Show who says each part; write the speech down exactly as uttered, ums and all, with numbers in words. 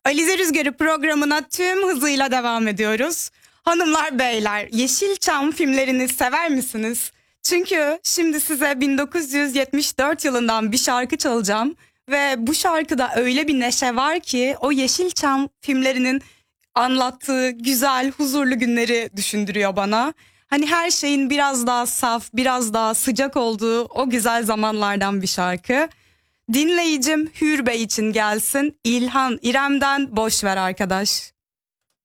Speaker 1: Alize Rüzgarı programına tüm hızıyla devam ediyoruz. Hanımlar beyler, Yeşilçam filmlerini sever misiniz? Çünkü şimdi size bin dokuz yüz yetmiş dört yılından bir şarkı çalacağım. Ve bu şarkıda öyle bir neşe var ki o Yeşilçam filmlerinin anlattığı güzel, huzurlu günleri düşündürüyor bana. Hani her şeyin biraz daha saf, biraz daha sıcak olduğu o güzel zamanlardan bir şarkı. Dinleyicim Hür Bey için gelsin. İlhan İrem'den Boş Ver Arkadaş.